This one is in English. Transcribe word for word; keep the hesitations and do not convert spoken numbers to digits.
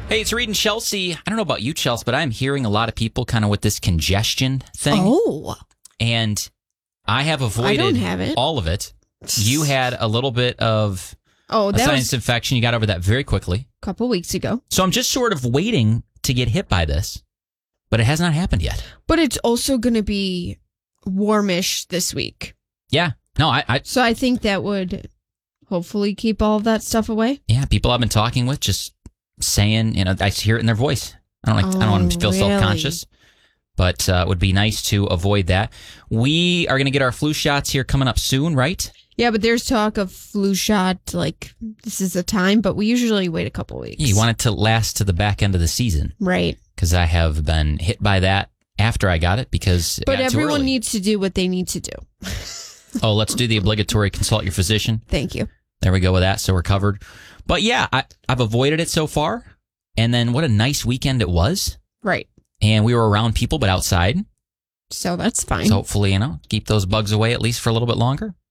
Hey, it's Reed and Chelsea. I don't know about you, Chelsea, but I'm hearing a lot of people kind of with this congestion thing. Oh. And I have avoided I don't have it. all of it. You had a little bit of Oh, a that sinus was infection. You got over that very quickly. a couple weeks ago. So I'm just sort of waiting to get hit by this, but it has not happened yet. But it's also going to be warmish this week. Yeah. No, I, I So I think that would hopefully keep all of that stuff away. yeah, people I've been talking with just saying, you know, I hear it in their voice. I don't like, I don't want them to feel Oh, really? self-conscious, but uh, it would be nice to avoid that. We are going to get our flu shots here coming up soon, right? Yeah, but there's talk of flu shot, like, this is the time, but we usually wait a couple weeks. You want it to last to the back end of the season. Right. Because I have been hit by that after I got it because it But got too everyone early. needs to do what they need to do. Oh, let's do the obligatory consult your physician. Thank you. There we go with that, so we're covered. But yeah, I, I've avoided it so far. And then what a nice weekend it was. Right. And we were around people, but outside. So that's fine. So hopefully, you know, keep those bugs away at least for a little bit longer.